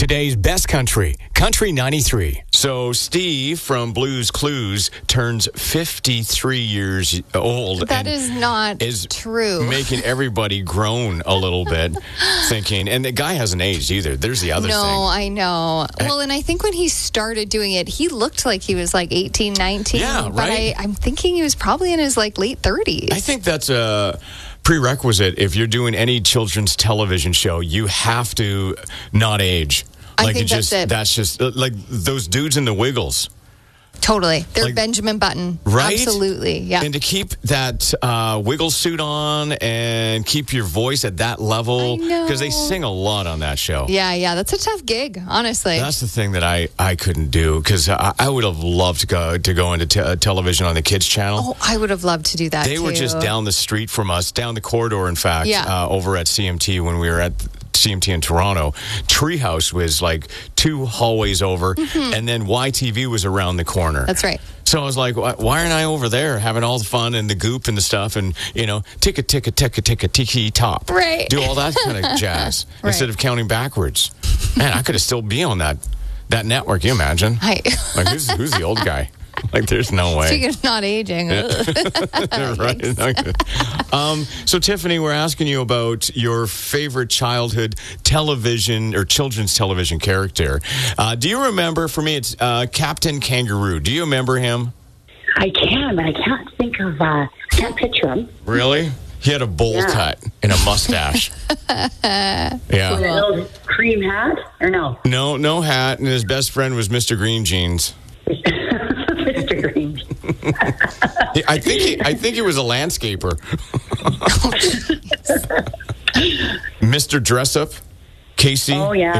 Today's best country, Country 93. So Steve from Blues Clues turns 53 years old. That is not true. Making everybody groan a little bit, thinking, and the guy hasn't aged either. There's the other thing. No, I know. Well, and I think when he started doing it, he looked like he was like 18, 19. Yeah, but right? I'm thinking he was probably in his late 30s. I think that's a prerequisite. If you're doing any children's television show, you have to not age. I think that's it. That's just like those dudes in the Wiggles. Totally. They're Like, Benjamin Button. Right? Absolutely. Yeah. And to keep that wiggle suit on and keep your voice at that level. I know. Because they sing a lot on that show. Yeah. That's a tough gig, honestly. That's the thing that I couldn't do, because I would have loved to go into television on the kids channel. Oh, I would have loved to do that, They were just down the street from us, down the corridor, in fact, over at CMT when we were at CMT in Toronto. Treehouse was like 2 hallways over, and then YTV was around the corner. That's right. So I was like, why aren't I over there having all the fun and the goop and the stuff and, ticka, ticka, ticka, ticka, tiki, top. Right. Do all that kind of jazz Right. instead of counting backwards. Man, I could have still be on that network. Can you imagine? Like, who's the old guy? Like, there's no way. Speaking of not aging. Right. So, Tiffany, we're asking you about your favorite childhood television or children's television character. Do you remember, for me, it's Captain Kangaroo. Do you remember him? I can, but I can't think of, can't picture him. Really? He had a bowl cut and a mustache. Yeah. With an old cream hat, or no? No hat, and his best friend was Mr. Green Jeans. Mr. Green. I think he was a landscaper. Mr. Dress Up, Casey. Oh, yeah.